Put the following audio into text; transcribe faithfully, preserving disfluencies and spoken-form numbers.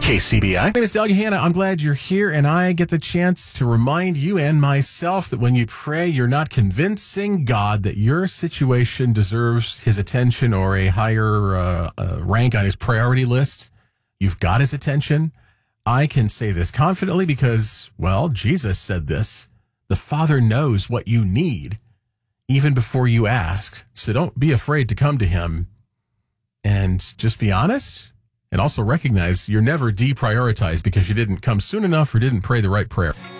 K C B I. My name is Doug Hanna. I'm glad you're here, and I get the chance to remind you and myself that when you pray, you're not convincing God that your situation deserves his attention or a higher uh, uh, rank on his priority list. You've got his attention. I can say this confidently because, well, Jesus said this. The Father knows what you need even before you ask. So don't be afraid to come to him and just be honest. And also recognize you're never deprioritized because you didn't come soon enough or didn't pray the right prayer.